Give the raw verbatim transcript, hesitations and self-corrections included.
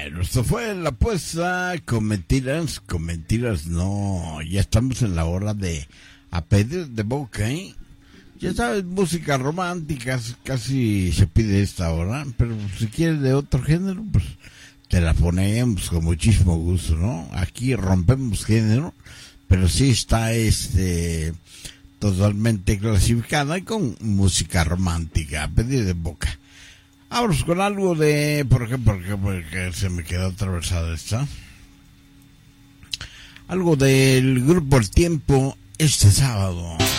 Bueno, esto fue la apuesta con mentiras, con mentiras no, ya estamos en la hora de a pedir de boca, ¿eh? Ya sabes, música romántica casi se pide esta hora, pero si quieres de otro género, pues te la ponemos con muchísimo gusto, ¿no? Aquí rompemos género, pero sí está este totalmente clasificada con música romántica, a pedir de boca. Vamos con algo de, por ejemplo, porque, porque se me quedó atravesada esta. Algo del grupo El Tiempo este sábado.